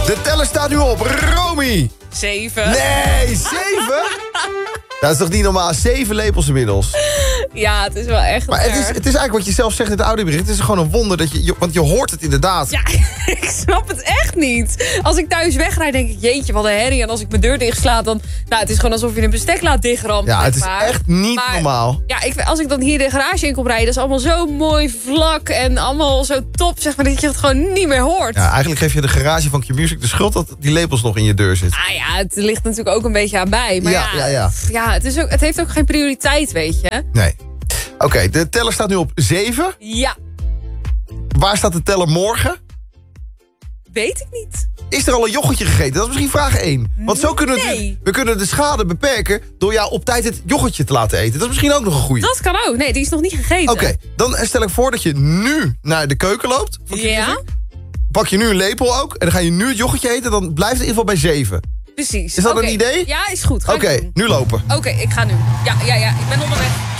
De teller staat nu op. Romy. 7. Nee, 7? Dat is toch niet normaal? 7 lepels inmiddels. Ja, het is wel echt Maar het is eigenlijk wat je zelf zegt in het audiobericht. Het is gewoon een wonder dat want je hoort het inderdaad. Ja, ik snap het echt niet. Als ik thuis wegrijd, denk ik, jeetje, wat een herrie. En als ik mijn deur dichtsla, dan... Nou, het is gewoon alsof je een bestek laat dichtrammen. Ja, het is echt niet normaal. Ja, als ik dan hier de garage in kom rijden, dat is allemaal zo mooi vlak en allemaal zo top, zeg maar, dat je het gewoon niet meer hoort. Ja, eigenlijk geef je de garage van Q-Music de schuld dat die lepels nog in je deur zitten. Ah ja, het ligt natuurlijk ook een beetje aan bij. Maar ja. Het heeft ook geen prioriteit, weet je. Nee. Oké, de teller staat nu op 7. Ja. Waar staat de teller morgen? Weet ik niet. Is er al een yoghurtje gegeten? Dat is misschien vraag 1. Want zo kunnen we kunnen de schade beperken door jou op tijd het yoghurtje te laten eten. Dat is misschien ook nog een goeie. Dat kan ook. Nee, die is nog niet gegeten. Oké, dan stel ik voor dat je nu naar de keuken loopt. Ja. Pak je nu een lepel ook en dan ga je nu het yoghurtje eten. Dan blijft het in ieder geval bij 7. Precies. Is dat een idee? Ja, is goed. Oké, nu lopen. Oké, ik ga nu. Ja, ik ben onderweg.